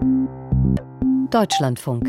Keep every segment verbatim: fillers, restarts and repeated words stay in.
Deutschlandfunk.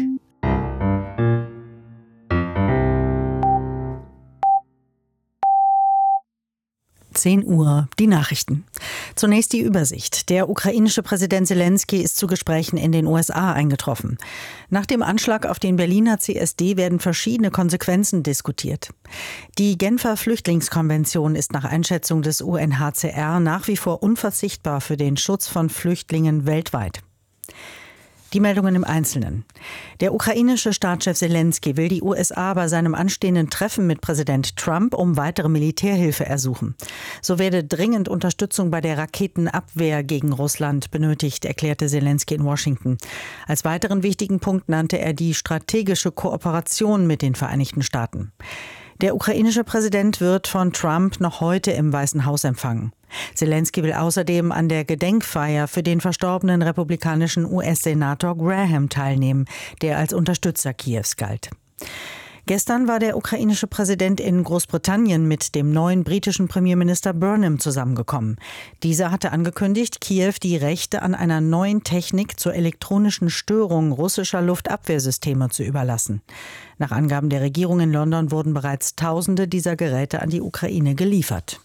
zehn Uhr, die Nachrichten. Zunächst die Übersicht. Der ukrainische Präsident Selenskyj ist zu Gesprächen in den U S A eingetroffen. Nach dem Anschlag auf den Berliner C S D werden verschiedene Konsequenzen diskutiert. Die Genfer Flüchtlingskonvention ist nach Einschätzung des U N H C R nach wie vor unverzichtbar für den Schutz von Flüchtlingen weltweit. Die Meldungen im Einzelnen. Der ukrainische Staatschef Selenskyj will die U S A bei seinem anstehenden Treffen mit Präsident Trump um weitere Militärhilfe ersuchen. So werde dringend Unterstützung bei der Raketenabwehr gegen Russland benötigt, erklärte Selenskyj in Washington. Als weiteren wichtigen Punkt nannte er die strategische Kooperation mit den Vereinigten Staaten. Der ukrainische Präsident wird von Trump noch heute im Weißen Haus empfangen. Selenskyj will außerdem an der Gedenkfeier für den verstorbenen republikanischen U S-Senator Graham teilnehmen, der als Unterstützer Kiews galt. Gestern war der ukrainische Präsident in Großbritannien mit dem neuen britischen Premierminister Burnham zusammengekommen. Dieser hatte angekündigt, Kiew die Rechte an einer neuen Technik zur elektronischen Störung russischer Luftabwehrsysteme zu überlassen. Nach Angaben der Regierung in London wurden bereits Tausende dieser Geräte an die Ukraine geliefert.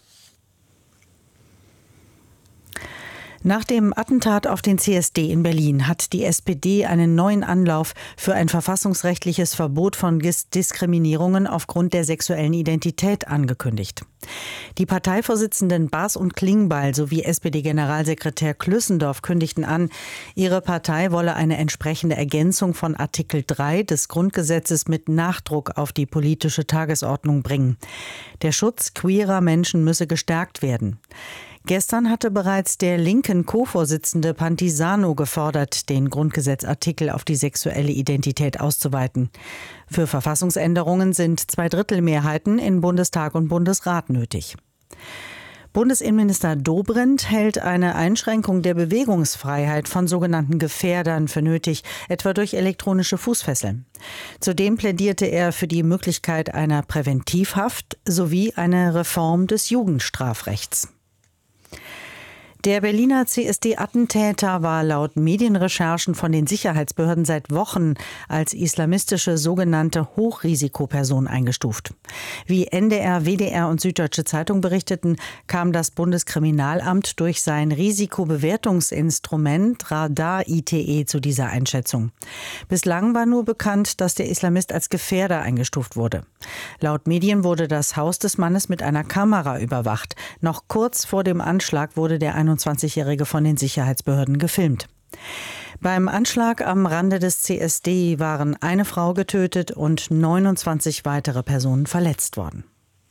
Nach dem Attentat auf den C S D in Berlin hat die S P D einen neuen Anlauf für ein verfassungsrechtliches Verbot von Diskriminierungen aufgrund der sexuellen Identität angekündigt. Die Parteivorsitzenden Baas und Klingbeil sowie S P D-Generalsekretär Klüssendorf kündigten an, ihre Partei wolle eine entsprechende Ergänzung von Artikel drei des Grundgesetzes mit Nachdruck auf die politische Tagesordnung bringen. Der Schutz queerer Menschen müsse gestärkt werden. Gestern hatte bereits der linken Co-Vorsitzende Pantisano gefordert, den Grundgesetzartikel auf die sexuelle Identität auszuweiten. Für Verfassungsänderungen sind Zweidrittelmehrheiten in Bundestag und Bundesrat nötig. Bundesinnenminister Dobrindt hält eine Einschränkung der Bewegungsfreiheit von sogenannten Gefährdern für nötig, etwa durch elektronische Fußfesseln. Zudem plädierte er für die Möglichkeit einer Präventivhaft sowie eine Reform des Jugendstrafrechts. Der Berliner C S D-Attentäter war laut Medienrecherchen von den Sicherheitsbehörden seit Wochen als islamistische sogenannte Hochrisikoperson eingestuft. Wie N D R, W D R und Süddeutsche Zeitung berichteten, kam das Bundeskriminalamt durch sein Risikobewertungsinstrument Radar I T E zu dieser Einschätzung. Bislang war nur bekannt, dass der Islamist als Gefährder eingestuft wurde. Laut Medien wurde das Haus des Mannes mit einer Kamera überwacht. Noch kurz vor dem Anschlag wurde der einundzwanzigjährige von den Sicherheitsbehörden gefilmt. Beim Anschlag am Rande des C S D waren eine Frau getötet und neunundzwanzig weitere Personen verletzt worden.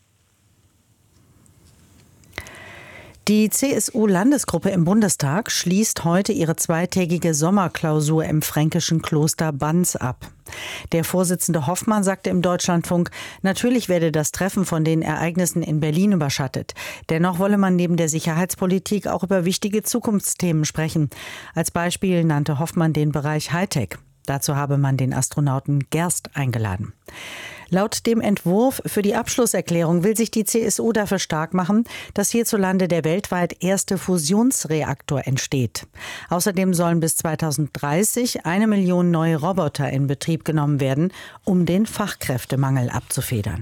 Die C S U-Landesgruppe im Bundestag schließt heute ihre zweitägige Sommerklausur im fränkischen Kloster Banz ab. Der Vorsitzende Hoffmann sagte im Deutschlandfunk, natürlich werde das Treffen von den Ereignissen in Berlin überschattet. Dennoch wolle man neben der Sicherheitspolitik auch über wichtige Zukunftsthemen sprechen. Als Beispiel nannte Hoffmann den Bereich Hightech. Dazu habe man den Astronauten Gerst eingeladen. Laut dem Entwurf für die Abschlusserklärung will sich die C S U dafür stark machen, dass hierzulande der weltweit erste Fusionsreaktor entsteht. Außerdem sollen bis zweitausenddreißig eine Million neue Roboter in Betrieb genommen werden, um den Fachkräftemangel abzufedern.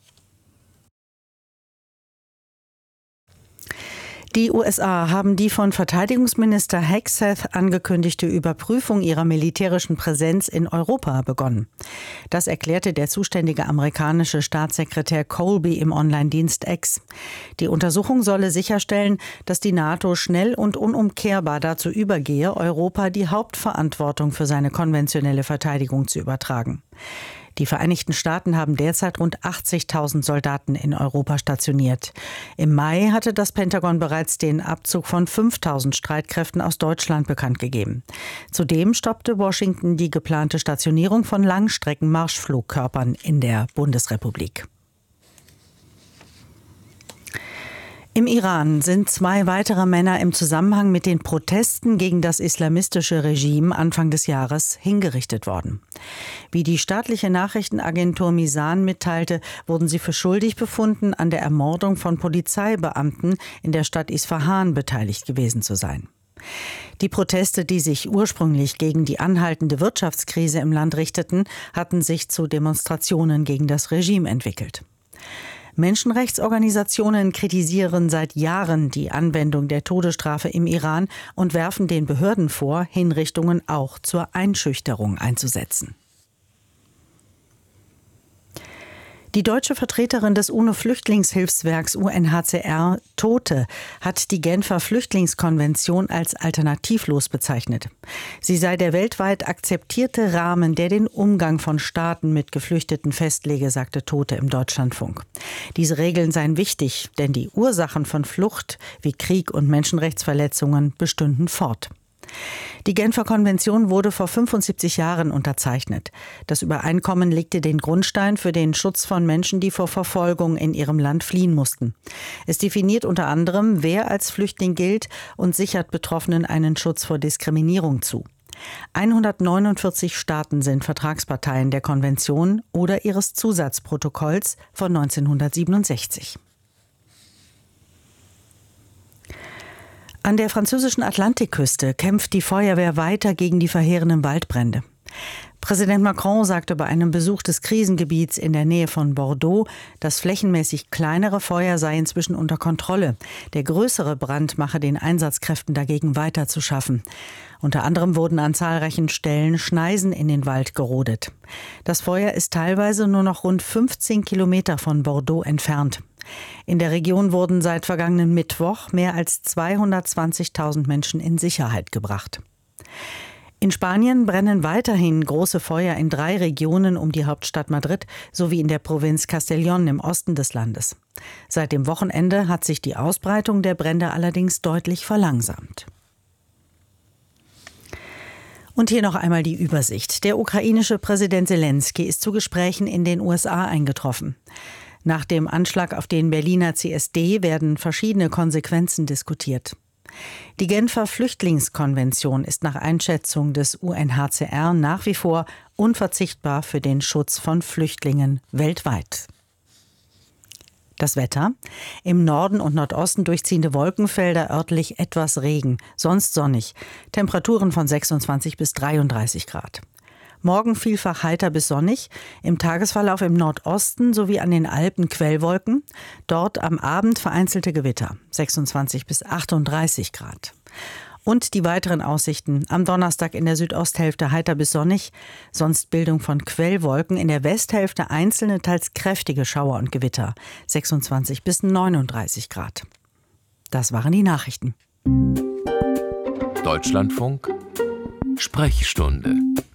Die U S A haben die von Verteidigungsminister Hegseth angekündigte Überprüfung ihrer militärischen Präsenz in Europa begonnen. Das erklärte der zuständige amerikanische Staatssekretär Colby im Online-Dienst X. Die Untersuchung solle sicherstellen, dass die NATO schnell und unumkehrbar dazu übergehe, Europa die Hauptverantwortung für seine konventionelle Verteidigung zu übertragen. Die Vereinigten Staaten haben derzeit rund achtzigtausend Soldaten in Europa stationiert. Im Mai hatte das Pentagon bereits den Abzug von fünftausend Streitkräften aus Deutschland bekannt gegeben. Zudem stoppte Washington die geplante Stationierung von Langstrecken-Marschflugkörpern in der Bundesrepublik. Im Iran sind zwei weitere Männer im Zusammenhang mit den Protesten gegen das islamistische Regime Anfang des Jahres hingerichtet worden. Wie die staatliche Nachrichtenagentur Misan mitteilte, wurden sie für schuldig befunden, an der Ermordung von Polizeibeamten in der Stadt Isfahan beteiligt gewesen zu sein. Die Proteste, die sich ursprünglich gegen die anhaltende Wirtschaftskrise im Land richteten, hatten sich zu Demonstrationen gegen das Regime entwickelt. Menschenrechtsorganisationen kritisieren seit Jahren die Anwendung der Todesstrafe im Iran und werfen den Behörden vor, Hinrichtungen auch zur Einschüchterung einzusetzen. Die deutsche Vertreterin des UNO-Flüchtlingshilfswerks U N H C R, Tote, hat die Genfer Flüchtlingskonvention als alternativlos bezeichnet. Sie sei der weltweit akzeptierte Rahmen, der den Umgang von Staaten mit Geflüchteten festlege, sagte Tote im Deutschlandfunk. Diese Regeln seien wichtig, denn die Ursachen von Flucht wie Krieg und Menschenrechtsverletzungen bestünden fort. Die Genfer Konvention wurde vor fünfundsiebzig Jahren unterzeichnet. Das Übereinkommen legte den Grundstein für den Schutz von Menschen, die vor Verfolgung in ihrem Land fliehen mussten. Es definiert unter anderem, wer als Flüchtling gilt und sichert Betroffenen einen Schutz vor Diskriminierung zu. hundertneunundvierzig Staaten sind Vertragsparteien der Konvention oder ihres Zusatzprotokolls von neunzehnhundertsiebenundsechzig. An der französischen Atlantikküste kämpft die Feuerwehr weiter gegen die verheerenden Waldbrände. Präsident Macron sagte bei einem Besuch des Krisengebiets in der Nähe von Bordeaux, das flächenmäßig kleinere Feuer sei inzwischen unter Kontrolle. Der größere Brand mache den Einsatzkräften dagegen weiter zu schaffen. Unter anderem wurden an zahlreichen Stellen Schneisen in den Wald gerodet. Das Feuer ist teilweise nur noch rund fünfzehn Kilometer von Bordeaux entfernt. In der Region wurden seit vergangenen Mittwoch mehr als zweihundertzwanzigtausend Menschen in Sicherheit gebracht. In Spanien brennen weiterhin große Feuer in drei Regionen um die Hauptstadt Madrid sowie in der Provinz Castellón im Osten des Landes. Seit dem Wochenende hat sich die Ausbreitung der Brände allerdings deutlich verlangsamt. Und hier noch einmal die Übersicht. Der ukrainische Präsident Selenskyj ist zu Gesprächen in den U S A eingetroffen. Nach dem Anschlag auf den Berliner C S D werden verschiedene Konsequenzen diskutiert. Die Genfer Flüchtlingskonvention ist nach Einschätzung des U N H C R nach wie vor unverzichtbar für den Schutz von Flüchtlingen weltweit. Das Wetter: Im Norden und Nordosten durchziehende Wolkenfelder, örtlich etwas Regen, sonst sonnig. Temperaturen von sechsundzwanzig bis dreiunddreißig Grad. Morgen vielfach heiter bis sonnig, im Tagesverlauf im Nordosten sowie an den Alpen Quellwolken, dort am Abend vereinzelte Gewitter, sechsundzwanzig bis achtunddreißig Grad. Und die weiteren Aussichten: Am Donnerstag in der Südosthälfte heiter bis sonnig, sonst Bildung von Quellwolken, in der Westhälfte einzelne, teils kräftige Schauer und Gewitter, sechsundzwanzig bis neununddreißig Grad. Das waren die Nachrichten. Deutschlandfunk Sprechstunde.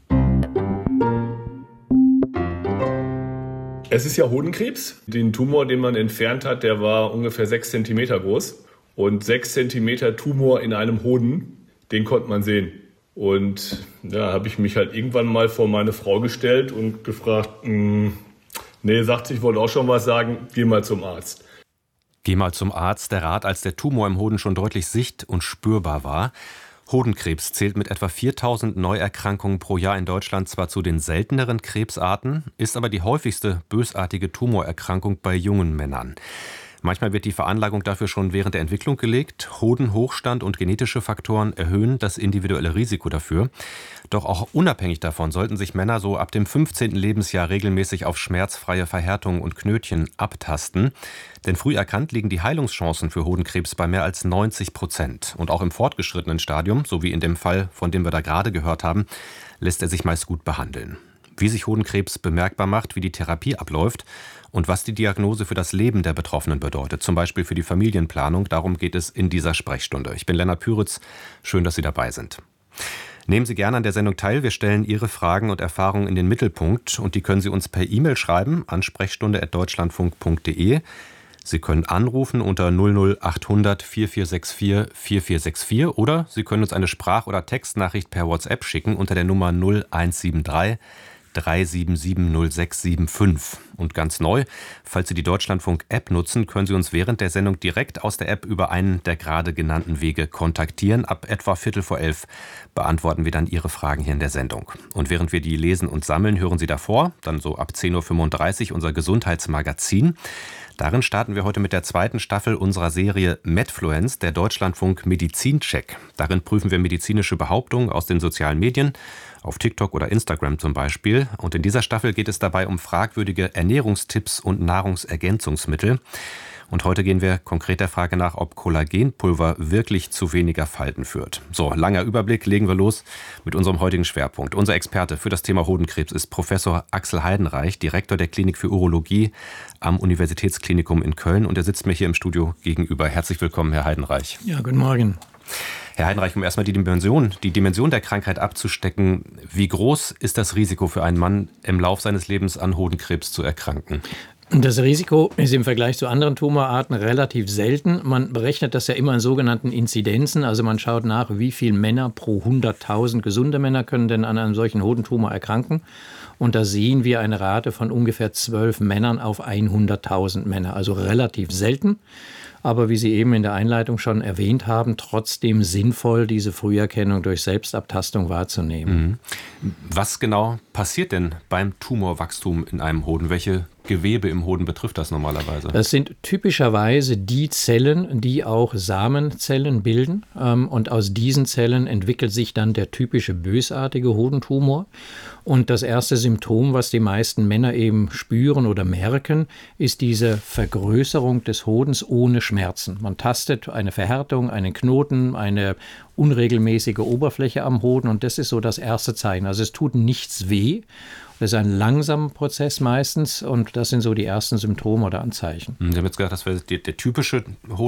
Es ist ja Hodenkrebs. Den Tumor, den man entfernt hat, der war ungefähr sechs Zentimeter groß. Und sechs Zentimeter Tumor in einem Hoden, den konnte man sehen. Und da habe ich mich halt irgendwann mal vor meine Frau gestellt und gefragt, mh, nee, sagt sie, ich wollte auch schon was sagen, geh mal zum Arzt. Geh mal zum Arzt, der Rat, als der Tumor im Hoden schon deutlich sicht- und spürbar war. Hodenkrebs zählt mit etwa viertausend Neuerkrankungen pro Jahr in Deutschland zwar zu den selteneren Krebsarten, ist aber die häufigste bösartige Tumorerkrankung bei jungen Männern. Manchmal wird die Veranlagung dafür schon während der Entwicklung gelegt. Hodenhochstand und genetische Faktoren erhöhen das individuelle Risiko dafür. Doch auch unabhängig davon sollten sich Männer so ab dem fünfzehnten Lebensjahr regelmäßig auf schmerzfreie Verhärtungen und Knötchen abtasten. Denn früh erkannt liegen die Heilungschancen für Hodenkrebs bei mehr als neunzig Prozent. Und auch im fortgeschrittenen Stadium, so wie in dem Fall, von dem wir da gerade gehört haben, lässt er sich meist gut behandeln. Wie sich Hodenkrebs bemerkbar macht, wie die Therapie abläuft und was die Diagnose für das Leben der Betroffenen bedeutet, zum Beispiel für die Familienplanung, darum geht es in dieser Sprechstunde. Ich bin Lennart Püritz, schön, dass Sie dabei sind. Nehmen Sie gerne an der Sendung teil, wir stellen Ihre Fragen und Erfahrungen in den Mittelpunkt und die können Sie uns per E-Mail schreiben an sprechstunde at deutschlandfunk punkt de. Sie können anrufen unter null null achthundert vierundvierzig vierundsechzig vierundvierzig vierundvierzig oder Sie können uns eine Sprach- oder Textnachricht per WhatsApp schicken unter der Nummer null eins sieben drei drei sieben sieben null sechs sieben fünf. Und ganz neu, falls Sie die Deutschlandfunk-App nutzen, können Sie uns während der Sendung direkt aus der App über einen der gerade genannten Wege kontaktieren. Ab etwa Viertel vor elf beantworten wir dann Ihre Fragen hier in der Sendung. Und während wir die lesen und sammeln, hören Sie davor, dann so ab zehn Uhr fünfunddreißig unser Gesundheitsmagazin. Darin starten wir heute mit der zweiten Staffel unserer Serie Medfluenz, der Deutschlandfunk Medizincheck. Darin prüfen wir medizinische Behauptungen aus den sozialen Medien, auf TikTok oder Instagram zum Beispiel. Und in dieser Staffel geht es dabei um fragwürdige Ernährungstipps und Nahrungsergänzungsmittel. Und heute gehen wir konkret der Frage nach, ob Kollagenpulver wirklich zu weniger Falten führt. So, langer Überblick, legen wir los mit unserem heutigen Schwerpunkt. Unser Experte für das Thema Hodenkrebs ist Professor Axel Heidenreich, Direktor der Klinik für Urologie am Universitätsklinikum in Köln. Und er sitzt mir hier im Studio gegenüber. Herzlich willkommen, Herr Heidenreich. Ja, guten Morgen. Herr Heidenreich, um erstmal die Dimension, die Dimension der Krankheit abzustecken, wie groß ist das Risiko für einen Mann, im Lauf seines Lebens an Hodenkrebs zu erkranken? Das Risiko ist im Vergleich zu anderen Tumorarten relativ selten. Man berechnet das ja immer in sogenannten Inzidenzen. Also man schaut nach, wie viele Männer pro hunderttausend gesunde Männer können denn an einem solchen Hodentumor erkranken. Und da sehen wir eine Rate von ungefähr zwölf Männern auf hunderttausend Männer. Also relativ selten. Aber wie Sie eben in der Einleitung schon erwähnt haben, trotzdem sinnvoll, diese Früherkennung durch Selbstabtastung wahrzunehmen. Was genau passiert denn beim Tumorwachstum in einem Hoden? Welche Gewebe im Hoden betrifft das normalerweise? Das sind typischerweise die Zellen, die auch Samenzellen bilden. Und aus diesen Zellen entwickelt sich dann der typische bösartige Hodentumor. Und das erste Symptom, was die meisten Männer eben spüren oder merken, ist diese Vergrößerung des Hodens ohne Schmerzen. Man tastet eine Verhärtung, einen Knoten, eine unregelmäßige Oberfläche am Hoden und das ist so das erste Zeichen. Also es tut nichts weh. Das ist ein langsamer Prozess meistens und das sind so die ersten Symptome oder Anzeichen. Sie haben jetzt gesagt, das wäre der, der typische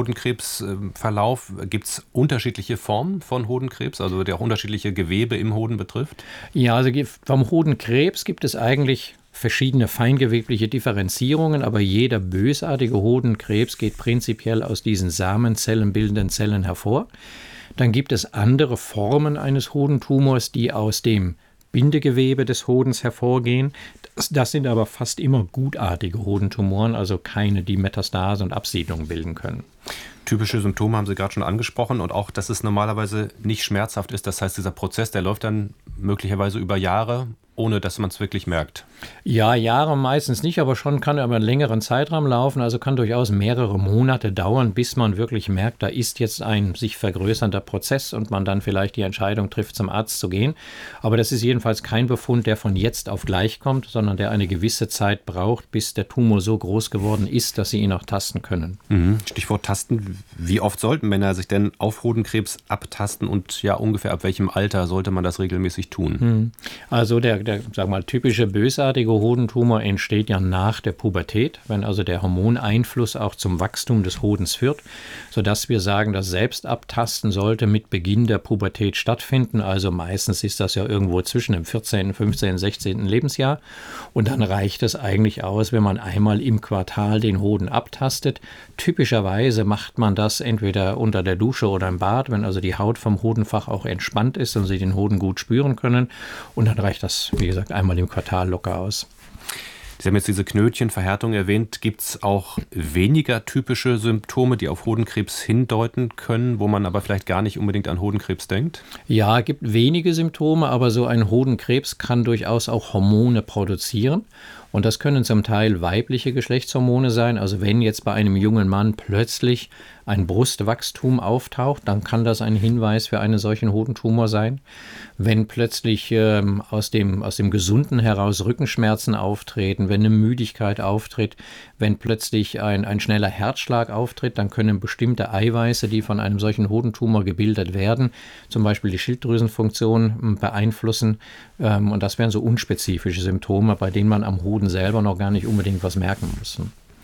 Hodenkrebsverlauf. Gibt es unterschiedliche Formen von Hodenkrebs, also der auch unterschiedliche Gewebe im Hoden betrifft? Ja, also vom Hodenkrebs gibt es eigentlich verschiedene feingewebliche Differenzierungen, aber jeder bösartige Hodenkrebs geht prinzipiell aus diesen Samenzellen bildenden Zellen hervor. Dann gibt es andere Formen eines Hodentumors, die aus dem Bindegewebe des Hodens hervorgehen. Das, das sind aber fast immer gutartige Hodentumoren, also keine, die Metastase und Absiedlung bilden können. Typische Symptome haben Sie gerade schon angesprochen und auch, dass es normalerweise nicht schmerzhaft ist. Das heißt, dieser Prozess, der läuft dann möglicherweise über Jahre, ohne dass man es wirklich merkt. Ja, Jahre meistens nicht, aber schon kann er über einen längeren Zeitraum laufen. Also kann durchaus mehrere Monate dauern, bis man wirklich merkt, da ist jetzt ein sich vergrößernder Prozess und man dann vielleicht die Entscheidung trifft, zum Arzt zu gehen. Aber das ist jedenfalls kein Befund, der von jetzt auf gleich kommt, sondern der eine gewisse Zeit braucht, bis der Tumor so groß geworden ist, dass sie ihn auch tasten können. Mhm. Stichwort Tasten. Wie oft sollten Männer sich denn auf Hodenkrebs abtasten und ja ungefähr ab welchem Alter sollte man das regelmäßig tun? Also der Der, sag mal, typische bösartige Hodentumor entsteht ja nach der Pubertät, wenn also der Hormoneinfluss auch zum Wachstum des Hodens führt, sodass wir sagen, das Selbstabtasten sollte mit Beginn der Pubertät stattfinden. Also meistens ist das ja irgendwo zwischen dem vierzehnten, fünfzehnten, sechzehnten Lebensjahr. Und dann reicht es eigentlich aus, wenn man einmal im Quartal den Hoden abtastet. Typischerweise macht man das entweder unter der Dusche oder im Bad, wenn also die Haut vom Hodenfach auch entspannt ist und Sie den Hoden gut spüren können. Und dann reicht das, wie gesagt, einmal im Quartal locker aus. Sie haben jetzt diese Knötchenverhärtung erwähnt. Gibt es auch weniger typische Symptome, die auf Hodenkrebs hindeuten können, wo man aber vielleicht gar nicht unbedingt an Hodenkrebs denkt? Ja, es gibt wenige Symptome, aber so ein Hodenkrebs kann durchaus auch Hormone produzieren. Und das können zum Teil weibliche Geschlechtshormone sein. Also wenn jetzt bei einem jungen Mann plötzlich ein Brustwachstum auftaucht, dann kann das ein Hinweis für einen solchen Hodentumor sein. Wenn plötzlich ähm, aus dem, aus dem Gesunden heraus Rückenschmerzen auftreten, wenn eine Müdigkeit auftritt, wenn plötzlich ein, ein schneller Herzschlag auftritt, dann können bestimmte Eiweiße, die von einem solchen Hodentumor gebildet werden, zum Beispiel die Schilddrüsenfunktion beeinflussen. Ähm, und das wären so unspezifische Symptome, bei denen man am Hoden selber noch gar nicht unbedingt was merken muss.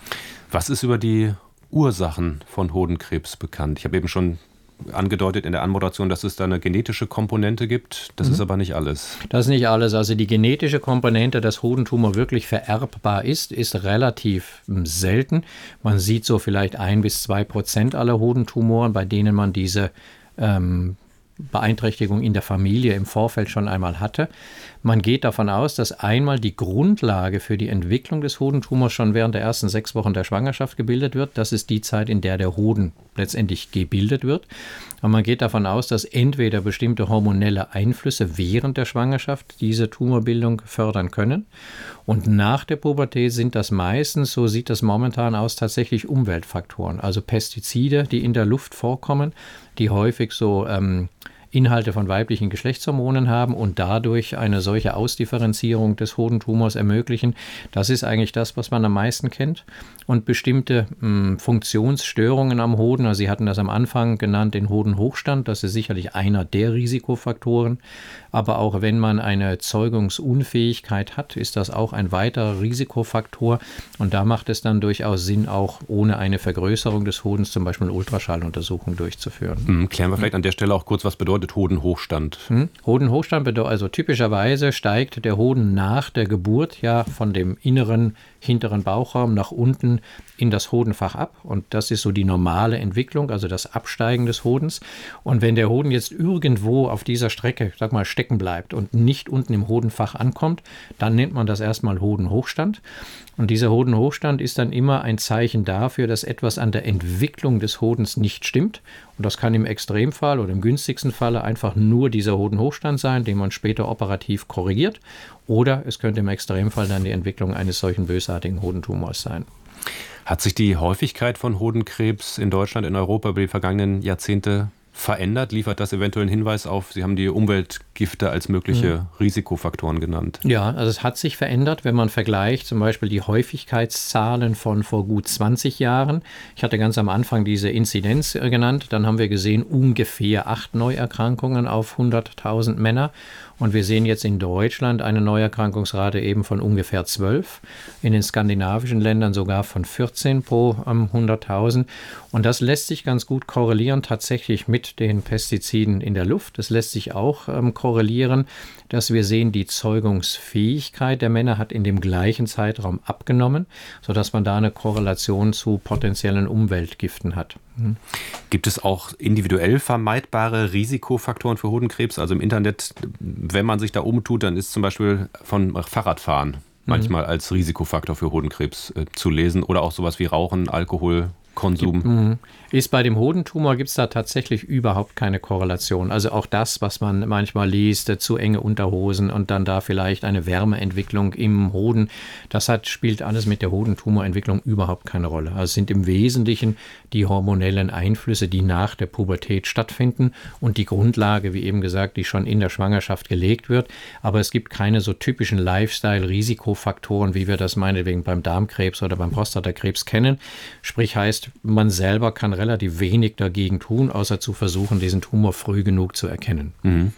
Was ist über die Ursachen von Hodenkrebs bekannt? Ich habe eben schon angedeutet in der Anmoderation, dass es da eine genetische Komponente gibt. Das mhm. ist aber nicht alles. Das ist nicht alles. Also die genetische Komponente, dass Hodentumor wirklich vererbbar ist, ist relativ selten. Man sieht so vielleicht ein bis zwei Prozent aller Hodentumoren, bei denen man diese ähm, Beeinträchtigung in der Familie im Vorfeld schon einmal hatte. Man geht davon aus, dass einmal die Grundlage für die Entwicklung des Hodentumors schon während der ersten sechs Wochen der Schwangerschaft gebildet wird. Das ist die Zeit, in der der Hoden letztendlich gebildet wird. Und man geht davon aus, dass entweder bestimmte hormonelle Einflüsse während der Schwangerschaft diese Tumorbildung fördern können. Und nach der Pubertät sind das meistens, so sieht das momentan aus, tatsächlich Umweltfaktoren. Also Pestizide, die in der Luft vorkommen, die häufig so ähm, Inhalte von weiblichen Geschlechtshormonen haben und dadurch eine solche Ausdifferenzierung des Hodentumors ermöglichen. Das ist eigentlich das, was man am meisten kennt. Und bestimmte mh, Funktionsstörungen am Hoden, also Sie hatten das am Anfang genannt, den Hodenhochstand, das ist sicherlich einer der Risikofaktoren. Aber auch wenn man eine Zeugungsunfähigkeit hat, ist das auch ein weiterer Risikofaktor. Und da macht es dann durchaus Sinn, auch ohne eine Vergrößerung des Hodens zum Beispiel eine Ultraschalluntersuchung durchzuführen. Mhm, klären wir vielleicht an der Stelle auch kurz, was bedeutet Hodenhochstand? Hm? Hodenhochstand bedeutet also typischerweise steigt der Hoden nach der Geburt ja von dem inneren, hinteren Bauchraum nach unten in das Hodenfach ab. Und das ist so die normale Entwicklung, also das Absteigen des Hodens. Und wenn der Hoden jetzt irgendwo auf dieser Strecke, sag mal, stecken bleibt und nicht unten im Hodenfach ankommt, dann nennt man das erstmal Hodenhochstand. Und dieser Hodenhochstand ist dann immer ein Zeichen dafür, dass etwas an der Entwicklung des Hodens nicht stimmt. Und das kann im Extremfall oder im günstigsten Falle einfach nur dieser Hodenhochstand sein, den man später operativ korrigiert. Oder es könnte im Extremfall dann die Entwicklung eines solchen bösartigen Hodentumors sein. Hat sich die Häufigkeit von Hodenkrebs in Deutschland, in Europa über die vergangenen Jahrzehnte verändert? Liefert das eventuell einen Hinweis auf, Sie haben die Umweltgifte als mögliche mhm. Risikofaktoren genannt? Ja, also es hat sich verändert, wenn man vergleicht zum Beispiel die Häufigkeitszahlen von vor gut zwanzig Jahren. Ich hatte ganz am Anfang diese Inzidenz genannt, dann haben wir gesehen ungefähr acht Neuerkrankungen auf hunderttausend Männer. Und wir sehen jetzt in Deutschland eine Neuerkrankungsrate eben von ungefähr zwölf, in den skandinavischen Ländern sogar von vierzehn pro ähm, hunderttausend. Und das lässt sich ganz gut korrelieren tatsächlich mit den Pestiziden in der Luft. Das lässt sich auch ähm, korrelieren, dass wir sehen, die Zeugungsfähigkeit der Männer hat in dem gleichen Zeitraum abgenommen, sodass man da eine Korrelation zu potenziellen Umweltgiften hat. Mhm. Gibt es auch individuell vermeidbare Risikofaktoren für Hodenkrebs? Also im Internet, wenn man sich da umtut, dann ist zum Beispiel von Fahrradfahren manchmal mhm. als Risikofaktor für Hodenkrebs äh, zu lesen oder auch sowas wie Rauchen, Alkohol. Konsum. Ist bei dem Hodentumor gibt es da tatsächlich überhaupt keine Korrelation. Also auch das, was man manchmal liest, zu enge Unterhosen und dann da vielleicht eine Wärmeentwicklung im Hoden, das hat, spielt alles mit der Hodentumorentwicklung überhaupt keine Rolle. Also es sind im Wesentlichen die hormonellen Einflüsse, die nach der Pubertät stattfinden und die Grundlage, wie eben gesagt, die schon in der Schwangerschaft gelegt wird. Aber es gibt keine so typischen Lifestyle-Risikofaktoren, wie wir das meinetwegen beim Darmkrebs oder beim Prostatakrebs kennen. Sprich heißt, man selber kann relativ wenig dagegen tun, außer zu versuchen, diesen Tumor früh genug zu erkennen. Mhm.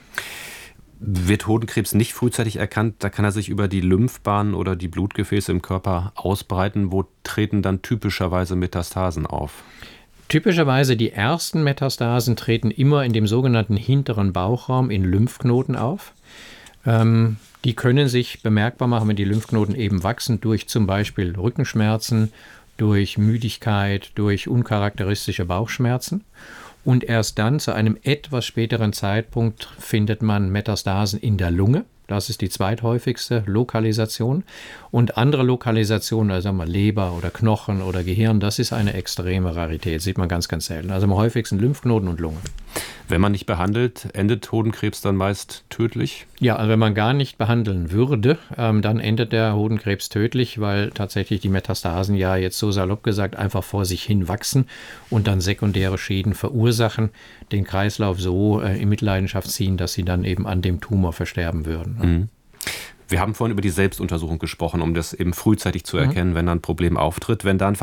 Wird Hodenkrebs nicht frühzeitig erkannt, da kann er sich über die Lymphbahnen oder die Blutgefäße im Körper ausbreiten. Wo treten dann typischerweise Metastasen auf? Typischerweise die ersten Metastasen treten immer in dem sogenannten hinteren Bauchraum in Lymphknoten auf. Ähm, die können sich bemerkbar machen, wenn die Lymphknoten eben wachsen, durch zum Beispiel Rückenschmerzen, durch Müdigkeit, durch uncharakteristische Bauchschmerzen. Und erst dann, zu einem etwas späteren Zeitpunkt, findet man Metastasen in der Lunge. Das ist die zweithäufigste Lokalisation. Und andere Lokalisationen, also sagen wir Leber oder Knochen oder Gehirn, das ist eine extreme Rarität. Sieht man ganz, ganz selten. Also am häufigsten Lymphknoten und Lunge. Wenn man nicht behandelt, endet Hodenkrebs dann meist tödlich? Ja, also wenn man gar nicht behandeln würde, ähm, dann endet der Hodenkrebs tödlich, weil tatsächlich die Metastasen ja jetzt so salopp gesagt einfach vor sich hin wachsen und dann sekundäre Schäden verursachen, den Kreislauf so äh, in Mitleidenschaft ziehen, dass sie dann eben an dem Tumor versterben würden. Mhm. Wir haben vorhin über die Selbstuntersuchung gesprochen, um das eben frühzeitig zu erkennen, mhm. wenn dann ein Problem auftritt. Wenn dann